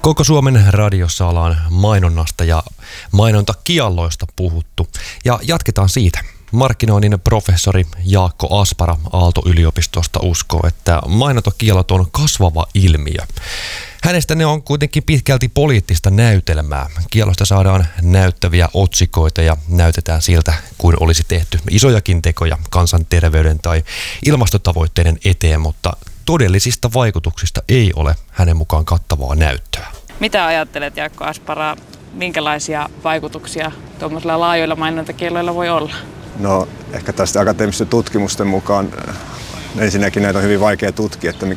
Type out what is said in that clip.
Koko Suomen radiossa ollaan mainonnasta ja mainontakielloista puhuttu. Ja jatketaan siitä. Markkinoinnin professori Jaakko Aspara Aalto-yliopistosta uskoo, että mainontakiellot on kasvava ilmiö. Hänestä ne on kuitenkin pitkälti poliittista näytelmää. Kiellosta saadaan näyttäviä otsikoita ja näytetään siltä, kuin olisi tehty isojakin tekoja kansanterveyden tai ilmastotavoitteiden eteen, mutta todellisista vaikutuksista ei ole hänen mukaan kattavaa näyttöä. Mitä ajattelet, Jaakko Aspara, minkälaisia vaikutuksia tuommoisilla laajoilla mainontakielloilla voi olla? No ehkä tästä akateemisten tutkimusten mukaan ensinnäkin näitä on hyvin vaikea tutkia, että